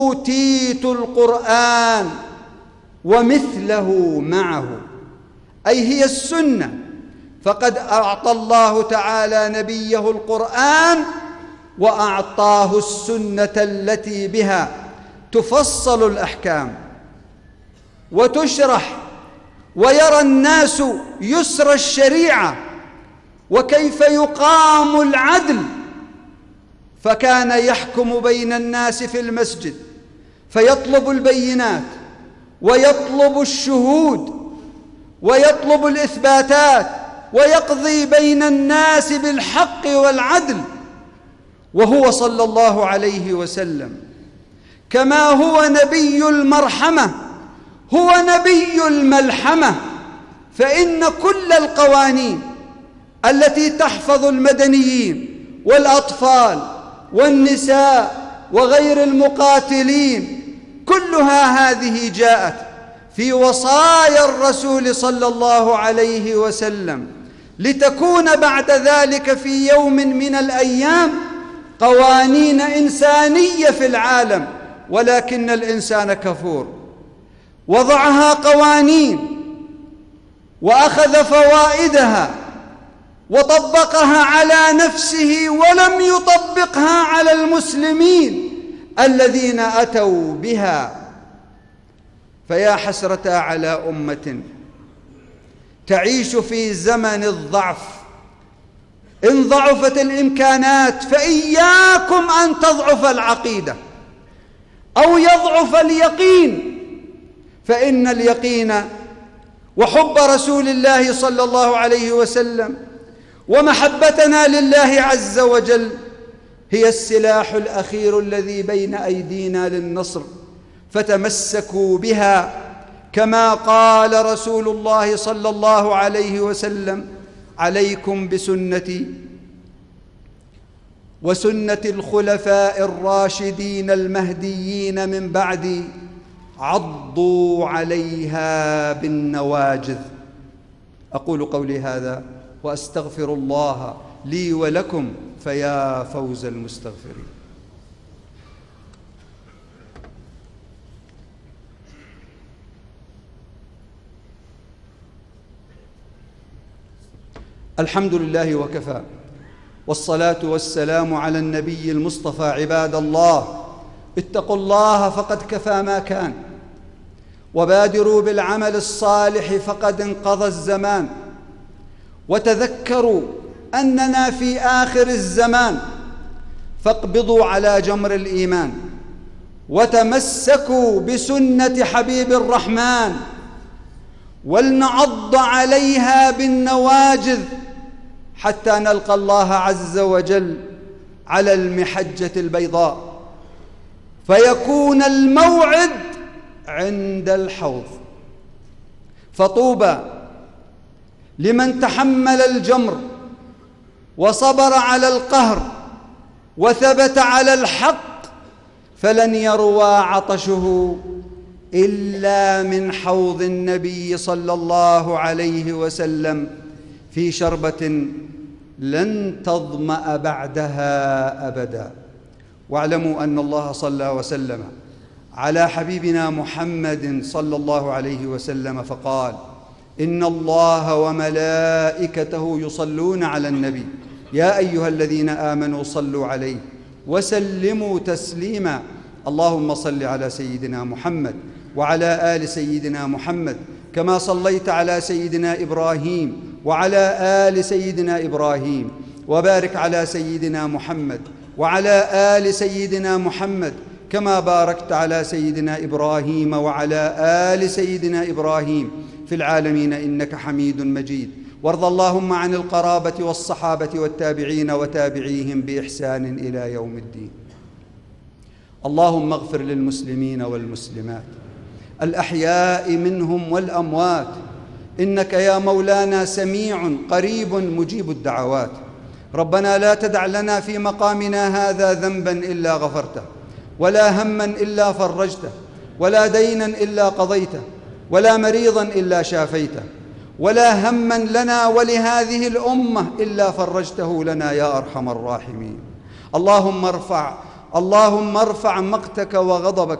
أوتيت القرآن ومثله معه، أي هي السنة. فقد أعطى الله تعالى نبيه القرآن وأعطاه السنة التي بها تفصل الأحكام وتشرح، ويرى الناس يسر الشريعة وكيف يقام العدل. فكان يحكم بين الناس في المسجد فيطلب البينات ويطلب الشهود ويطلب الإثباتات ويقضي بين الناس بالحق والعدل، وهو صلى الله عليه وسلم كما هو نبي المرحمة هو نبي الملحمة. فإن كل القوانين التي تحفظ المدنيين والأطفال والنساء وغير المقاتلين كلها هذه جاءت في وصايا الرسول صلى الله عليه وسلم، لتكون بعد ذلك في يوم من الأيام قوانين إنسانية في العالم. ولكن الإنسان كفور، وضعها قوانين وأخذ فوائدها وطبقها على نفسه ولم يطبقها على المسلمين الذين أتوا بها. فيا حسرة على أمة تعيش في زمن الضعف. إن ضعفت الإمكانات فإياكم أن تضعف العقيدة أو يضعف اليقين، فإن اليقين وحب رسول الله صلى الله عليه وسلم ومحبتنا لله عز وجل هي السلاح الأخير الذي بين أيدينا للنصر، فتمسكوا بها كما قال رسول الله صلى الله عليه وسلم: عليكم بسنتي وسنة الخلفاء الراشدين المهديين من بعدي، عضوا عليها بالنواجذ. أقول قولي هذا وأستغفر الله لي ولكم، فيا فوز المستغفرين. الحمد لله وكفى، والصلاة والسلام على النبي المصطفى. عباد الله، اتقوا الله فقد كفى ما كان، وبادروا بالعمل الصالح فقد انقضى الزمان، وتذكروا أننا في آخر الزمان، فاقبضوا على جمر الإيمان وتمسكوا بسنة حبيب الرحمن، ولنعض عليها بالنواجذ حتى نلقى الله عز وجل على المحجة البيضاء، فيكون الموعد عند الحوض. فطوبى لمن تحمل الجمر وصبر على القهر وثبت على الحق، فلن يروى عطشه إلا من حوض النبي صلى الله عليه وسلم في شربة لن تظمأ بعدها أبدا. واعلموا أن الله صلى وسلم على حبيبنا محمد صلى الله عليه وسلم فقال: إن الله وملائكته يصلون على النبي يا أيها الذين آمنوا صلوا عليه وسلموا تسليما. اللهم صل على سيدنا محمد وعلى آل سيدنا محمد كما صليت على سيدنا إبراهيم وعلى آل سيدنا إبراهيم، وبارك على سيدنا محمد وعلى آل سيدنا محمد كما باركت على سيدنا إبراهيم وعلى آل سيدنا إبراهيم في العالمين إنك حميد مجيد. وارض اللهم عن القرابة والصحابة والتابعين وتابعيهم بإحسان إلى يوم الدين. اللهم اغفر للمسلمين والمسلمات الأحياء منهم والأموات، إنك يا مولانا سميع قريب مجيب الدعوات. ربنا لا تدع لنا في مقامنا هذا ذنبا إلا غفرته، ولا هما إلا فرجته، ولا دينا إلا قضيته، ولا مريضا إلا شافيته، ولا هما لنا ولهذه الأمة إلا فرجته لنا يا أرحم الراحمين. اللهم ارفع اللهم ارفع مقتك وغضبك